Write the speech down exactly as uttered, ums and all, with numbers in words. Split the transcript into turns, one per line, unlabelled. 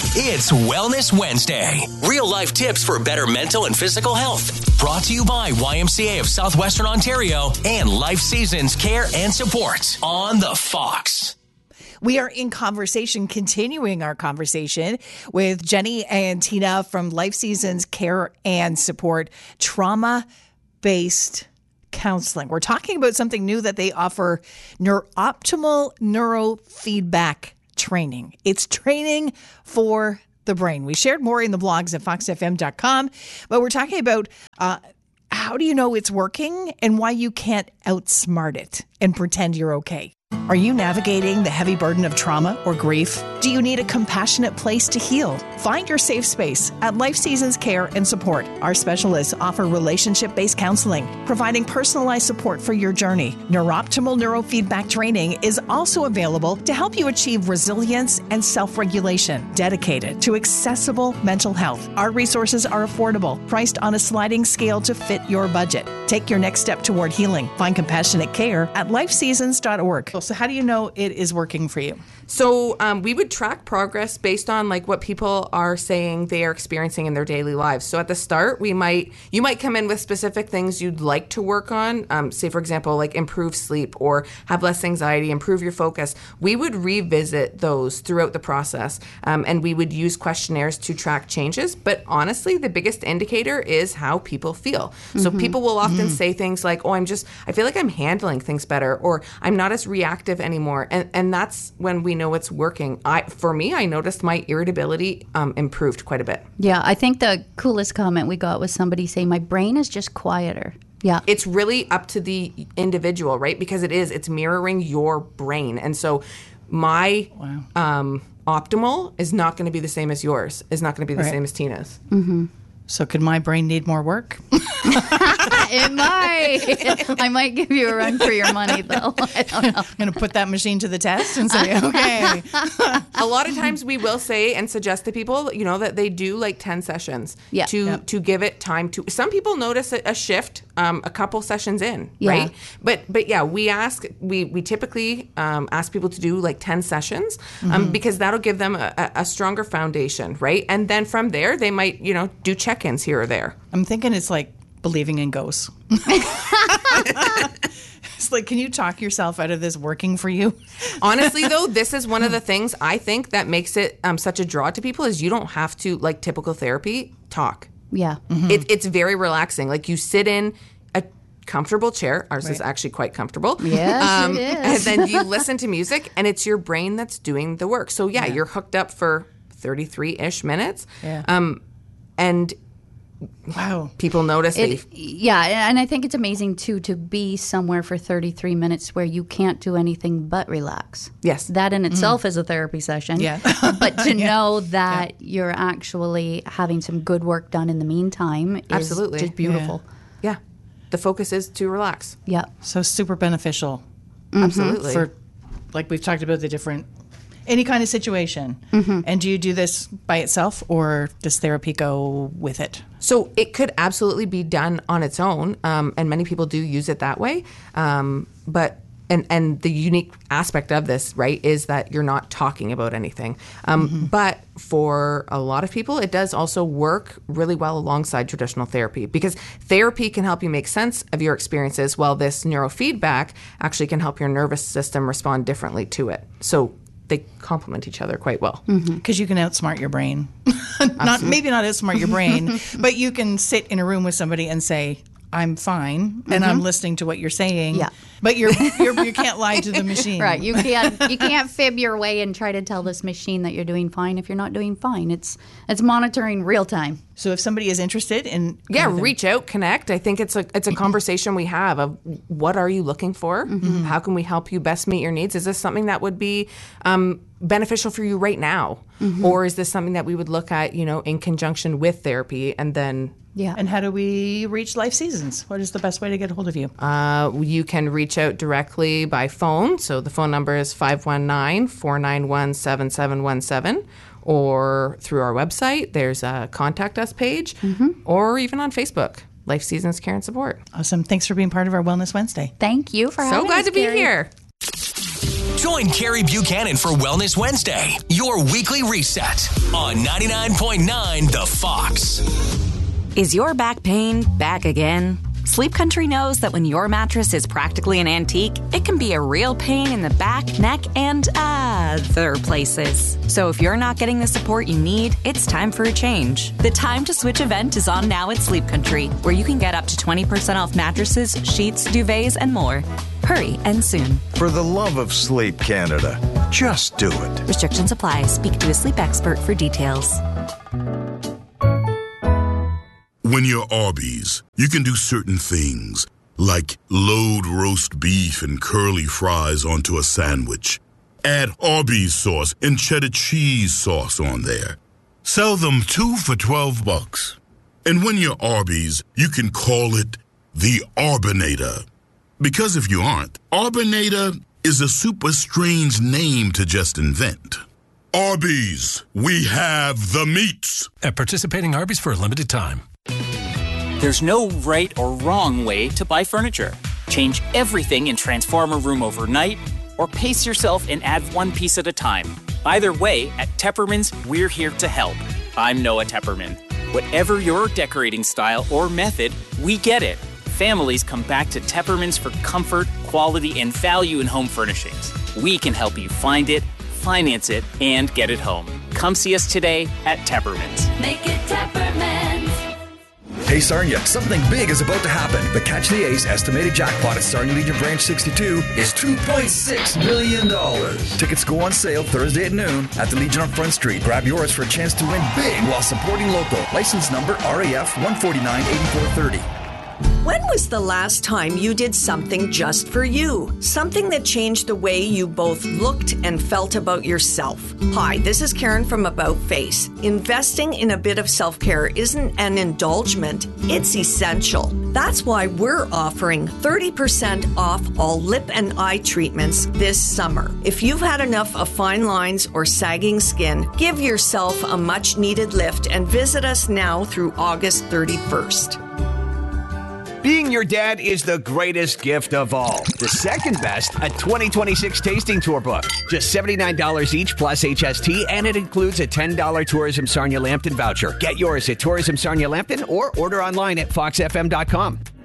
It's Wellness Wednesday. Real life tips for better mental and physical health. Brought to you by Y M C A of Southwestern Ontario and Life Seasons Care and Support on the Fox.
We are in conversation, continuing our conversation with Jenny and Tina from Life Seasons Care and Support, trauma-based counseling. We're talking about something new that they offer, neuro- optimal neurofeedback training. It's training for the brain. We shared more in the blogs at fox f m dot com, but we're talking about uh, how do you know it's working and why you can't outsmart it and pretend you're okay. Are you navigating the heavy burden of trauma or grief? Do you need a compassionate place to heal? Find your safe space at Life Seasons Care and Support. Our specialists offer relationship-based counseling, providing personalized support for your journey. Neuroptimal neurofeedback training is also available to help you achieve resilience and self-regulation, dedicated to accessible mental health. Our resources are affordable, priced on a sliding scale to fit your budget. Take your next step toward healing. Find compassionate care at life seasons dot org. So how do you know it is working for you?
So um, we would track progress based on like what people are saying they are experiencing in their daily lives. So at the start, we might you might come in with specific things you'd like to work on. Um, say, for example, like improve sleep or have less anxiety, improve your focus. We would revisit those throughout the process, um, and we would use questionnaires to track changes. But honestly, the biggest indicator is how people feel. Mm-hmm. So people will often mm-hmm. say things like, "Oh, I'm just I feel like I'm handling things better," or "I'm not as reactive anymore," and and that's when we know it's working. I, for me, I noticed my irritability um, improved quite a bit.
Yeah, I think the coolest comment we got was somebody saying, my brain is just quieter. Yeah.
It's really up to the individual, right? Because it is, it's mirroring your brain. And so my wow. um, optimal is not going to be the same as yours, is not going to be the right. same as Tina's.
Mm-hmm. So could my brain need more work?
It might. I might give you a run for your money, though. I don't know.
I'm going to put that machine to the test and say, okay.
A lot of times we will say and suggest to people, you know, that they do like ten sessions
yeah.
to
yep.
to give it time to. Some people notice a, a shift um, a couple sessions in,
yeah.
right? But but yeah, we ask, we, we typically um, ask people to do like ten sessions um, mm-hmm. because that'll give them a, a stronger foundation, right? And then from there, they might, you know, do check-ins here or there.
I'm thinking it's like believing in ghosts. It's like, can you talk yourself out of this working for you?
Honestly, though, this is one of the things I think that makes it um, such a draw to people is you don't have to, like typical therapy, talk.
Yeah.
Mm-hmm. It, it's very relaxing. Like you sit in a comfortable chair. Ours right. is actually quite comfortable.
Yes,
um,
it is.
And then you listen to music and it's your brain that's doing the work. So yeah, yeah. you're hooked up for thirty-three-ish minutes.
Yeah.
Um, and
wow,
people notice.
It, yeah, and I think it's amazing too to be somewhere for thirty-three minutes where you can't do anything but relax.
Yes,
that in itself mm. is a therapy session.
Yeah,
but to
yeah.
know that
yeah.
you're actually having some good work done in the meantime is
absolutely
just beautiful.
Yeah. yeah, the focus is to relax.
Yeah,
so super beneficial.
Mm-hmm. Absolutely.
For like we've talked about the different. Any kind of situation.
Mm-hmm.
And do you do this by itself or does therapy go with it?
So it could absolutely be done on its own. Um, and many people do use it that way. Um, but and, and the unique aspect of this, right, is that you're not talking about anything. Um, mm-hmm. But for a lot of people, it does also work really well alongside traditional therapy because therapy can help you make sense of your experiences while this neurofeedback actually can help your nervous system respond differently to it. So they complement each other quite well.
Because mm-hmm. you can outsmart your brain. not Maybe not outsmart your brain, but you can sit in a room with somebody and say, I'm fine, mm-hmm. and I'm listening to what you're saying.
Yeah.
But you're, you're, you can't lie to the machine.
Right. You can't you can't fib your way and try to tell this machine that you're doing fine if you're not doing fine. It's it's monitoring real time.
So if somebody is interested in...
Yeah, reach out, connect. I think it's a it's a conversation we have of what are you looking for? Mm-hmm. How can we help you best meet your needs? Is this something that would be um, beneficial for you right now? Mm-hmm. Or is this something that we would look at, you know, in conjunction with therapy and then...
Yeah.
And how do we reach Life Seasons? What is the best way to get a hold of you?
Uh, you can reach out directly by phone. So the phone number is five one nine, four nine one, seven seven one seven. Or through our website, there's a Contact Us page. Mm-hmm. Or even on Facebook, Life Seasons Care and Support.
Awesome. Thanks for being part of our Wellness Wednesday.
Thank you for having us.
So glad to be here.
Join Carrie Buchanan for Wellness Wednesday, your weekly reset on ninety-nine point nine The Fox.
Is your back pain back again? Sleep Country knows that when your mattress is practically an antique, it can be a real pain in the back, neck, and other places. So if you're not getting the support you need, it's time for a change. The Time to Switch event is on now at Sleep Country, where you can get up to twenty percent off mattresses, sheets, duvets, and more. Hurry and soon.
For the love of Sleep Canada, just do it.
Restrictions apply. Speak to a sleep expert for details.
When you're Arby's, you can do certain things, like load roast beef and curly fries onto a sandwich. Add Arby's sauce and cheddar cheese sauce on there. Sell them two for twelve bucks. And when you're Arby's, you can call it the Arbinator. Because if you aren't, Arbinator is a super strange name to just invent. Arby's, we have the meats.
At participating Arby's for a limited time.
There's no right or wrong way to buy furniture. Change everything and transform a room overnight, or pace yourself and add one piece at a time. Either way, at Tepperman's, we're here to help. I'm Noah Tepperman. Whatever your decorating style or method, we get it. Families come back to Tepperman's for comfort, quality, and value in home furnishings. We can help you find it, finance it, and get it home. Come see us today at Tepperman's.
Make it Tepperman's.
Hey Sarnia, something big is about to happen. The Catch the Ace estimated jackpot at Sarnia Legion Branch sixty-two is two point six million dollars. Tickets go on sale Thursday at noon at the Legion on Front Street. Grab yours for a chance to win big while supporting local. License number R A F one forty-nine eighty-four thirty.
When was the last time you did something just for you? Something that changed the way you both looked and felt about yourself. Hi, this is Karen from About Face. Investing in a bit of self-care isn't an indulgence, it's essential. That's why we're offering thirty percent off all lip and eye treatments this summer. If you've had enough of fine lines or sagging skin, give yourself a much-needed lift and visit us now through August thirty-first.
Being your dad is the greatest gift of all. The second best, a twenty twenty-six tasting tour book. Just seventy-nine dollars each plus H S T, and it includes a ten dollars Tourism Sarnia Lambton voucher. Get yours at Tourism Sarnia Lambton or order online at fox f m dot com.